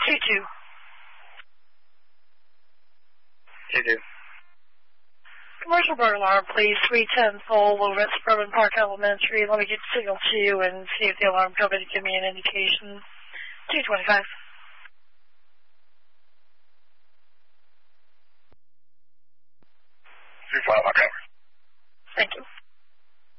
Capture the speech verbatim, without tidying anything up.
two two. two two. Commercial burn alarm, please. three ten full, over at Suburban Park Elementary. Let me get signal two and see if the alarm company give me an indication. two twenty-five. two five, okay.